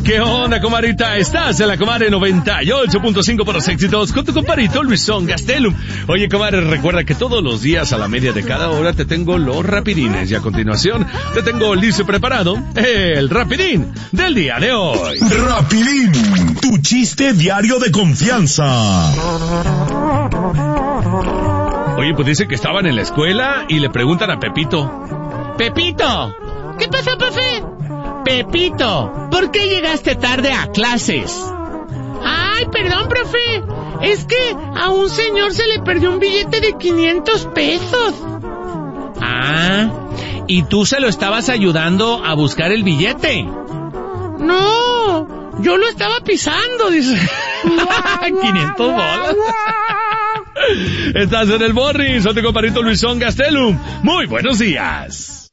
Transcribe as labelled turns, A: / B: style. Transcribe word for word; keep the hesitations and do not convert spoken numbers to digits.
A: ¿Qué onda, comadrita? Estás en la comadre noventa y ocho punto cinco por los éxitos con tu compadrito Luisón Gastelum. Oye, comadre, recuerda que todos los días a la media de cada hora te tengo los rapidines y a continuación te tengo listo y preparado el rapidín del día de hoy.
B: Rapidín, tu chiste diario de confianza.
A: Oye, pues dice que estaban en la escuela y le preguntan a Pepito.
C: Pepito, ¿qué pasó, profe? Pepito, ¿por qué llegaste tarde a clases?
D: Ay, perdón, profe. Es que a un señor se le perdió un billete de quinientos pesos.
C: Ah, ¿y tú se lo estabas ayudando a buscar el billete?
D: No, yo lo estaba pisando, dice.
C: quinientos bolas.
A: Estás en el Morris, soy tu compadrito Luisón Gastelum. Muy buenos días.